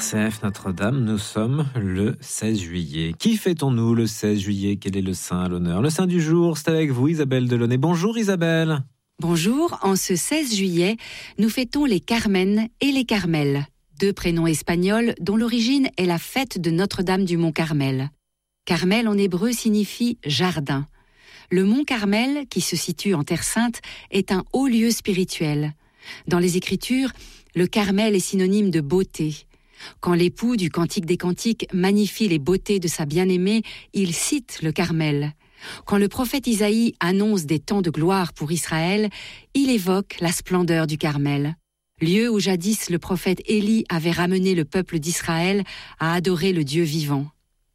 RCF Notre-Dame, nous sommes le 16 juillet. Qui fêtons-nous le 16 juillet? Quel est le saint à l'honneur? Le saint du jour, c'est avec vous Isabelle Delaunay. Bonjour Isabelle. Bonjour, en ce 16 juillet, nous fêtons les Carmen et les Carmel, deux prénoms espagnols dont l'origine est la fête de Notre-Dame du Mont Carmel. Carmel en hébreu signifie jardin. Le Mont Carmel, qui se situe en Terre Sainte, est un haut lieu spirituel. Dans les Écritures, le Carmel est synonyme de beauté. Quand l'époux du Cantique des Cantiques magnifie les beautés de sa bien-aimée, il cite le Carmel. Quand le prophète Isaïe annonce des temps de gloire pour Israël, il évoque la splendeur du Carmel. Lieu où jadis le prophète Élie avait ramené le peuple d'Israël à adorer le Dieu vivant.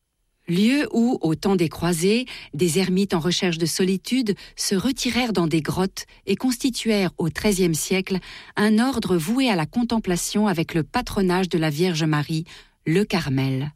Lieu où, au temps des croisés, des ermites en recherche de solitude se retirèrent dans des grottes et constituèrent au XIIIe siècle un ordre voué à la contemplation avec le patronage de la Vierge Marie, le Carmel.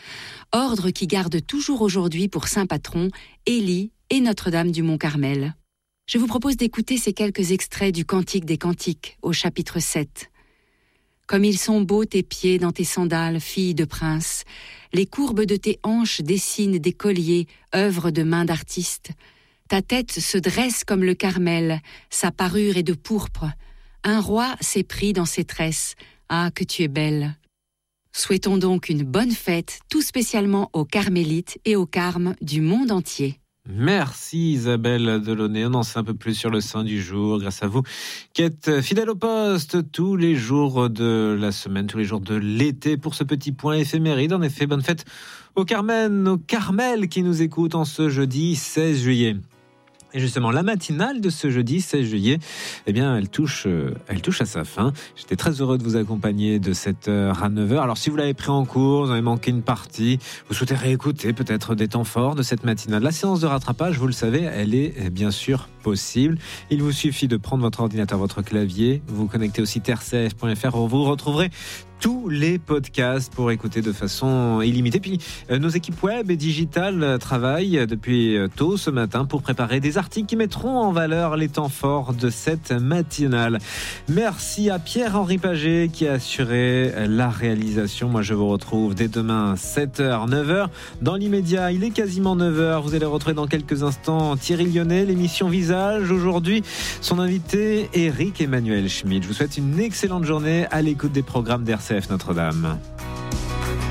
Ordre qui garde toujours aujourd'hui pour saint patron Élie et Notre-Dame du Mont Carmel. Je vous propose d'écouter ces quelques extraits du Cantique des Cantiques au chapitre 7. Comme ils sont beaux tes pieds dans tes sandales, fille de prince. Les courbes de tes hanches dessinent des colliers, œuvre de main d'artiste. Ta tête se dresse comme le Carmel, sa parure est de pourpre. Un roi s'est pris dans ses tresses. Ah, que tu es belle! Souhaitons donc une bonne fête, tout spécialement aux Carmélites et aux Carmes du monde entier. Merci Isabelle Delaunay. On en sait un peu plus sur le saint du jour grâce à vous qui êtes fidèle au poste tous les jours de la semaine, tous les jours de l'été pour ce petit point éphéméride. En effet, bonne fête aux Carmen, aux Carmel qui nous écoutent en ce jeudi 16 juillet. Et justement, la matinale de ce jeudi 16 juillet, eh bien, elle touche à sa fin. J'étais très heureux de vous accompagner de 7h à 9h. Alors, si vous l'avez pris en cours, vous avez manqué une partie, vous souhaitez réécouter peut-être des temps forts de cette matinale, la séance de rattrapage, vous le savez, elle est bien sûr possible. Il vous suffit de prendre votre ordinateur, votre clavier, vous connectez au site rcf.fr où vous retrouverez tous les podcasts pour écouter de façon illimitée. Puis nos équipes web et digitales travaillent depuis tôt ce matin pour préparer des articles qui mettront en valeur les temps forts de cette matinale. Merci à Pierre-Henri Paget qui a assuré la réalisation. Moi je vous retrouve dès demain 7h, 9h. Dans l'immédiat, il est quasiment 9h. Vous allez retrouver dans quelques instants Thierry Lyonnais, l'émission Visage. Aujourd'hui, son invité Éric Emmanuel Schmitt. Je vous souhaite une excellente journée à l'écoute des programmes d'RCF Notre-Dame.